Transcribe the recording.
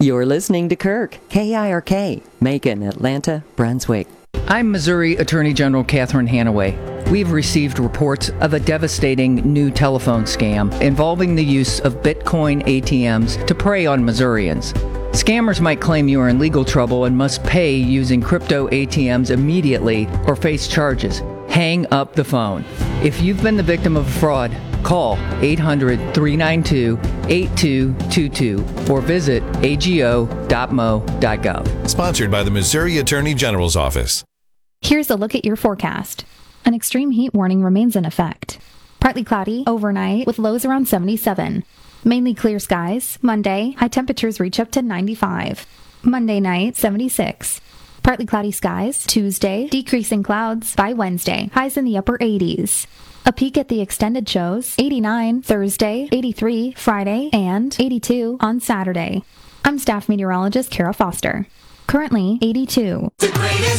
You're listening to Kirk, KIRK, Macon, Atlanta, Brunswick. I'm Missouri Attorney General Catherine Hanaway. We've received reports of a devastating new telephone scam involving the use of Bitcoin ATMs to prey on Missourians. Scammers might claim you are in legal trouble and must pay using crypto ATMs immediately or face charges. Hang up the phone. If you've been the victim of a fraud, call 800-392-8222 or visit ago.mo.gov. Sponsored by the Missouri Attorney General's Office. Here's a look at your forecast. An extreme heat warning remains in effect. Partly cloudy overnight with lows around 77. Mainly clear skies. Monday, high temperatures reach up to 95. Monday night, 76. Partly cloudy skies. Tuesday, decreasing clouds. By Wednesday, highs in the upper 80s. A peek at the extended shows, 89 Thursday, 83 Friday, and 82 on Saturday. I'm staff meteorologist Kara Foster. Currently 82.